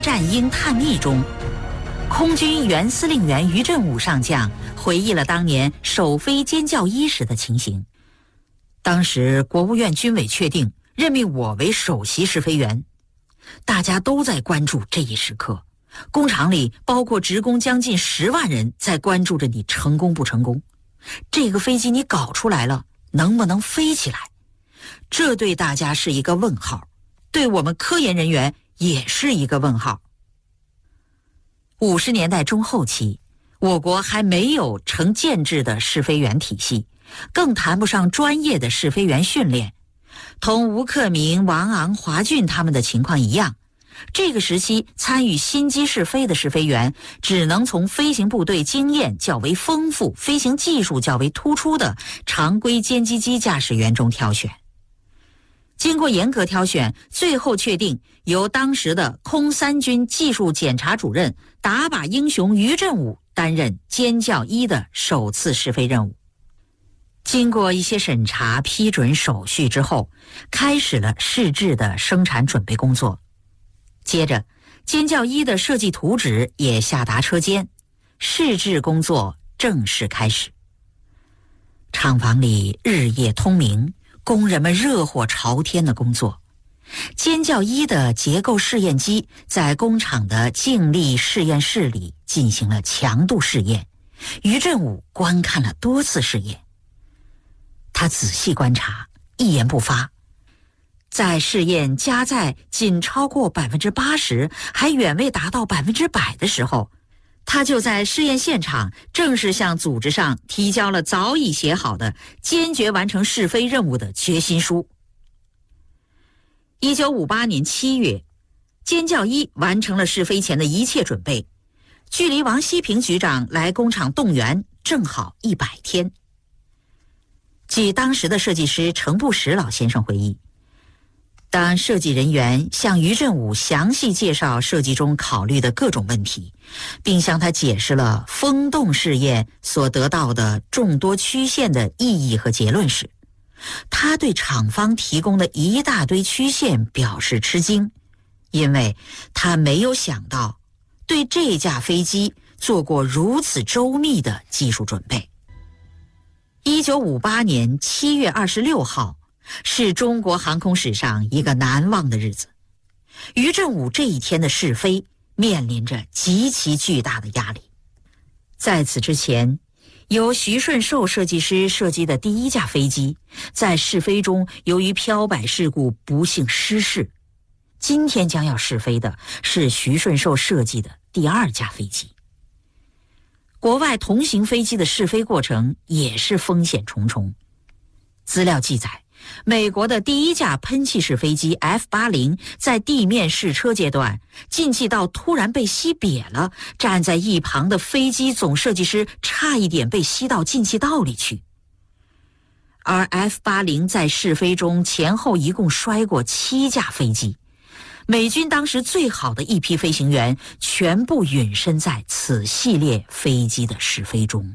战鹰探秘中，空军原司令员于振武上将回忆了当年首飞歼教一时的情形。当时国务院军委确定任命我为首席试飞员，大家都在关注这一时刻，工厂里包括职工将近10万人在关注着你成功不成功。这个飞机你搞出来了，能不能飞起来？这对大家是一个问号，对我们科研人员也是一个问号。50年代中后期，我国还没有成建制的试飞员体系，更谈不上专业的试飞员训练。同吴克明、王昂、华俊他们的情况一样，这个时期参与新机试飞的试飞员只能从飞行部队经验较为丰富、飞行技术较为突出的常规歼击机驾驶员中挑选。经过严格挑选，最后确定由当时的空三军技术检查主任打靶英雄于振武担任歼教一的首次试飞任务。经过一些审查批准手续之后，开始了试制的生产准备工作。接着歼教一的设计图纸也下达车间，试制工作正式开始。厂房里日夜通明，工人们热火朝天的工作。歼教一的结构试验机在工厂的静力试验室里进行了强度试验，于振武观看了多次试验。他仔细观察，一言不发。在试验加载仅超过 80%， 还远未达到 100% 的时候，他就在试验现场正式向组织上提交了早已写好的坚决完成试飞任务的决心书。1958年7月，歼教一完成了试飞前的一切准备，距离王希平局长来工厂动员正好100天。据当时的设计师程步实老先生回忆，当设计人员向于振武详细介绍设计中考虑的各种问题，并向他解释了风洞试验所得到的众多曲线的意义和结论时，他对厂方提供的一大堆曲线表示吃惊，因为他没有想到对这架飞机做过如此周密的技术准备。1958年7月26号是中国航空史上一个难忘的日子。于振武这一天的试飞面临着极其巨大的压力。在此之前，由徐顺寿设计师设计的第一架飞机在试飞中由于漂摆事故不幸失事。今天将要试飞的是徐顺寿设计的第2架飞机。国外同型飞机的试飞过程也是风险重重。资料记载，美国的第一架喷气式飞机 F-80 在地面试车阶段，进气道突然被吸瘪了，站在一旁的飞机总设计师差一点被吸到进气道里去。而 F-80 在试飞中前后一共摔过7架飞机，美军当时最好的一批飞行员全部陨身在此系列飞机的试飞中。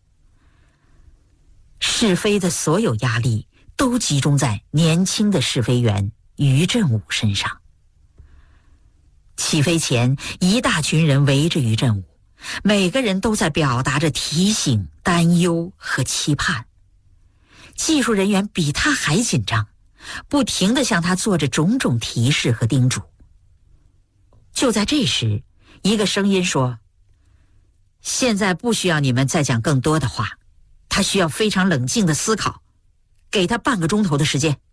试飞的所有压力都集中在年轻的试飞员于振武身上。起飞前，一大群人围着于振武，每个人都在表达着提醒、担忧和期盼。技术人员比他还紧张，不停地向他做着种种提示和叮嘱。就在这时，一个声音说：“现在不需要你们再讲更多的话，他需要非常冷静的思考，给他半个钟头的时间。”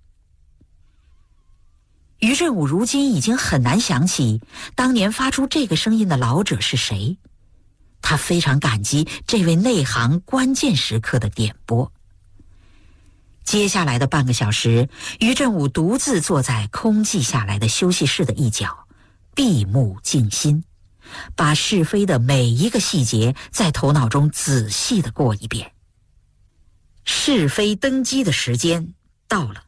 于振武如今已经很难想起当年发出这个声音的老者是谁，他非常感激这位内行关键时刻的点拨。接下来的半个小时，于振武独自坐在空寂下来的休息室的一角，闭目静心，把试飞的每一个细节在头脑中仔细地过一遍。试飞登机的时间到了。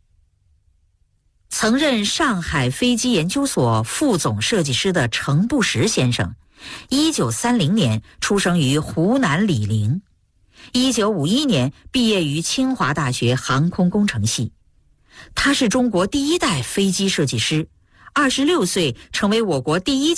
曾任上海飞机研究所副总设计师的程步实先生，1930年出生于湖南醴陵，1951年毕业于清华大学航空工程系。他是中国第一代飞机设计师 26岁成为我国第一